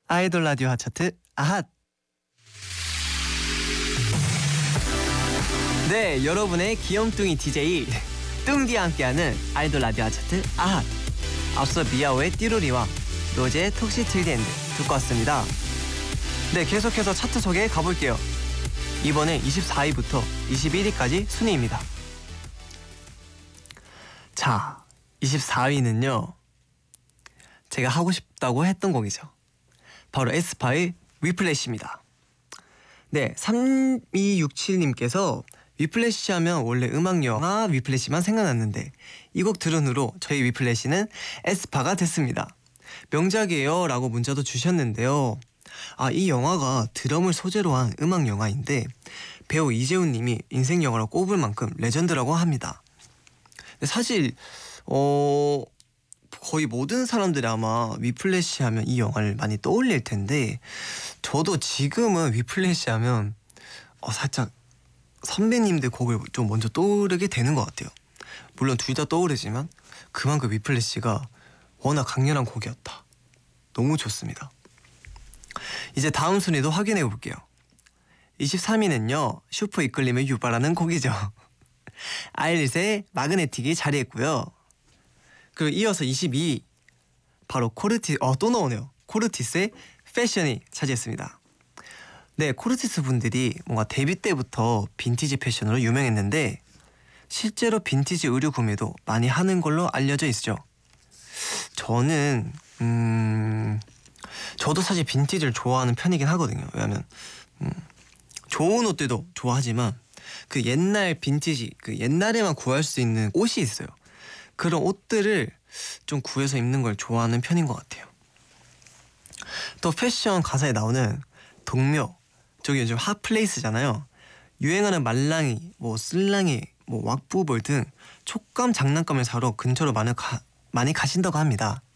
아이돌 라디오 핫차트 아핫. 네, 여러분의 귀염둥이 DJ 뚱디와 함께하는 아이돌 라디오 핫차트 아핫. 앞서 미아오의 띠로리와 로제의 톡시 틸디엔드 듣고 왔습니다. 네, 계속해서 차트 소개해 가볼게요. 이번에 24위부터 21위까지 순위입니다. 자, 24위는요 제가 하고 싶다고 했던 곡이죠. 바로 에스파의 위플래시입니다. 네, 3267님께서 위플래시 하면 원래 음악 영화 위플래시만 생각났는데 이 곡 들은 후로 저희 위플래시는 에스파가 됐습니다. 명작이에요 라고 문자도 주셨는데요. 이 영화가 드럼을 소재로 한 음악 영화인데 배우 이재훈님이 인생 영화로 꼽을 만큼 레전드라고 합니다. 사실 거의 모든 사람들이 아마 위플래시 하면 이 영화를 많이 떠올릴 텐데 저도 지금은 위플래시 하면 살짝 선배님들 곡을 좀 먼저 떠오르게 되는 것 같아요. 물론 둘 다 떠오르지만 그만큼 위플래시가 워낙 강렬한 곡이었다. 너무 좋습니다. 이제 다음 순위도 확인해 볼게요. 23위는요 슈퍼 이끌림의 유바라는 곡이죠. 아일릿의 마그네틱이 자리했고요. 그리고 이어서 22위 바로 또 나오네요. 코르티스의 패션이 차지했습니다. 네, 코르티스 분들이 뭔가 데뷔 때부터 빈티지 패션으로 유명했는데 실제로 빈티지 의류 구매도 많이 하는 걸로 알려져 있죠. 저도 사실 빈티지를 좋아하는 편이긴 하거든요. 왜냐면 좋은 옷들도 좋아하지만 그 옛날 빈티지, 그 옛날에만 구할 수 있는 옷이 있어요. 그런 옷들을 좀 구해서 입는 걸 좋아하는 편인 것 같아요. 또 패션 가사에 나오는 동묘, 저기 요즘 핫플레이스잖아요. 유행하는 말랑이, 쓸랑이, 왁부볼 등 촉감 장난감을 사러 근처로 많이 가신다고 합니다.